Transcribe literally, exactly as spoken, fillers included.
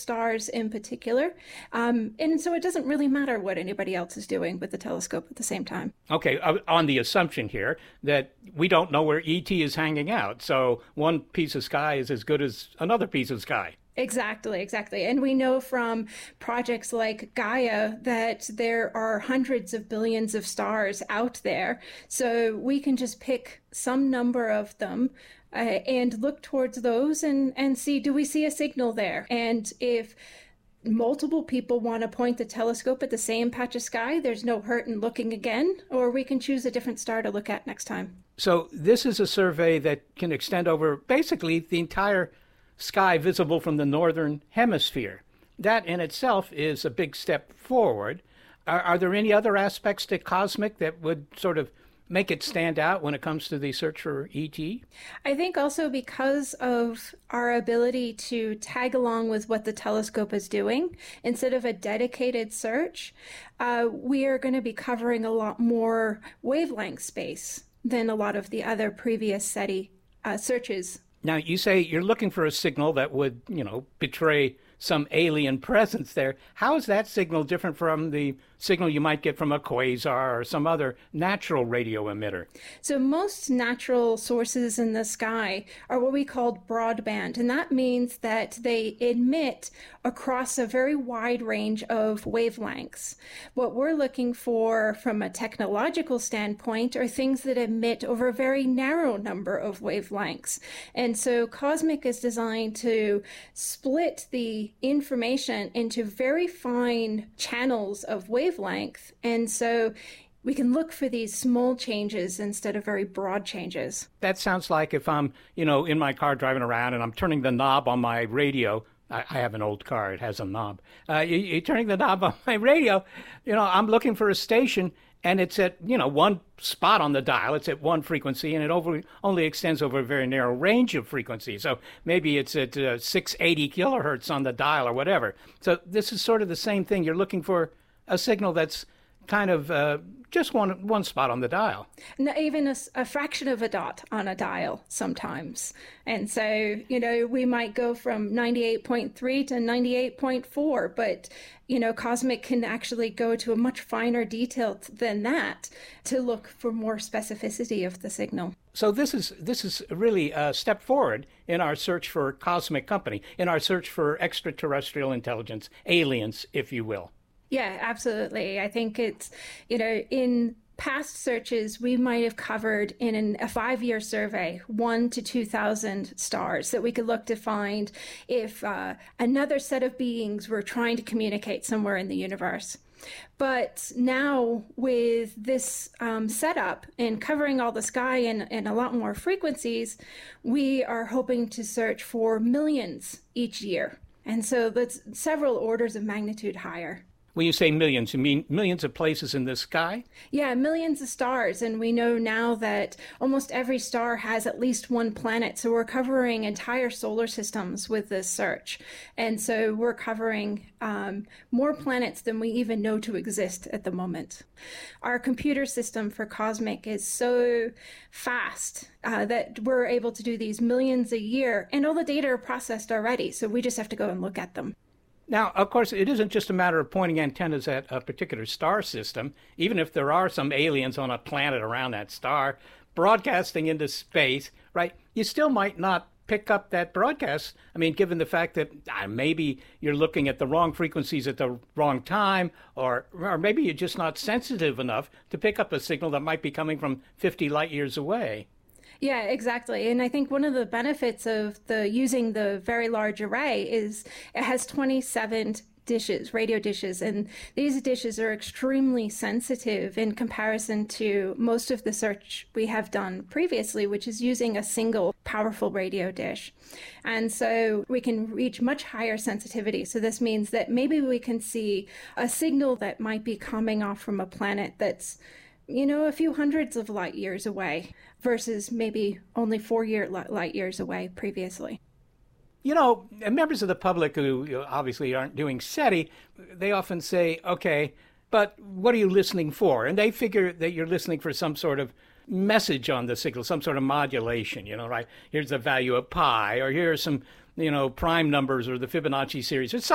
stars in particular. Um, and so it doesn't really matter what anybody else is doing with the telescope at the same time. Okay, uh, on the assumption here that we don't know where E T is hanging out. So one piece of sky is as good as another piece of sky. Exactly, exactly. And we know from projects like Gaia that there are hundreds of billions of stars out there. So we can just pick some number of them uh, and look towards those and, and see, do we see a signal there? And if multiple people want to point the telescope at the same patch of sky, there's no hurt in looking again, or we can choose a different star to look at next time. So this is a survey that can extend over basically the entire sky visible from the northern hemisphere. That in itself is a big step forward. Are, are there any other aspects to COSMIC that would sort of make it stand out when it comes to the search for E T? I think also because of our ability to tag along with what the telescope is doing, instead of a dedicated search, uh, we are going to be covering a lot more wavelength space than a lot of the other previous SETI uh, searches. Now, you say you're looking for a signal that would, you know, betray some alien presence there. How is that signal different from the signal you might get from a quasar or some other natural radio emitter? So most natural sources in the sky are what we call broadband, and that means that they emit across a very wide range of wavelengths. What we're looking for from a technological standpoint are things that emit over a very narrow number of wavelengths. And so COSMIC is designed to split the information into very fine channels of wavelength. And so we can look for these small changes instead of very broad changes. That sounds like if I'm, you know, in my car driving around and I'm turning the knob on my radio. I, I have an old car. It has a knob. Uh, you, you're turning the knob on my radio. You know, I'm looking for a station. And it's at, you know, one spot on the dial. It's at one frequency, and it over, only extends over a very narrow range of frequencies. So maybe it's at uh, six hundred eighty kilohertz on the dial or whatever. So this is sort of the same thing. You're looking for a signal that's kind of uh, just one one spot on the dial. Not even a, a fraction of a dot on a dial sometimes. And so, you know, we might go from ninety-eight point three to ninety-eight point four, but, you know, COSMIC can actually go to a much finer detail than that to look for more specificity of the signal. So this is this is really a step forward in our search for cosmic company, in our search for extraterrestrial intelligence, aliens, if you will. Yeah, absolutely. I think it's, you know, in past searches, we might have covered in an, a five-year survey, one to two thousand stars that we could look to find if uh, another set of beings were trying to communicate somewhere in the universe. But now with this um, setup and covering all the sky and, and a lot more frequencies, we are hoping to search for millions each year. And so that's several orders of magnitude higher. When you say millions, you mean millions of places in the sky? Yeah, millions of stars. And we know now that almost every star has at least one planet. So we're covering entire solar systems with this search. And so we're covering um, more planets than we even know to exist at the moment. Our computer system for COSMIC is so fast uh, that we're able to do these millions a year. And all the data are processed already. So we just have to go and look at them. Now, of course, it isn't just a matter of pointing antennas at a particular star system. Even if there are some aliens on a planet around that star broadcasting into space, right, you still might not pick up that broadcast. I mean, given the fact that uh, maybe you're looking at the wrong frequencies at the wrong time, or, or maybe you're just not sensitive enough to pick up a signal that might be coming from fifty light years away. Yeah, exactly. And I think one of the benefits of the using the Very Large Array is it has twenty-seven dishes, radio dishes, and these dishes are extremely sensitive in comparison to most of the search we have done previously, which is using a single powerful radio dish. And so we can reach much higher sensitivity. So this means that maybe we can see a signal that might be coming off from a planet that's, you know, a few hundreds of light years away versus maybe only four year light years away previously. You know, members of the public who obviously aren't doing SETI, they often say, okay, but what are you listening for? And they figure that you're listening for some sort of message on the signal, some sort of modulation, you know, right? Here's the value of pi, or here's some, you know, prime numbers or the Fibonacci series. It's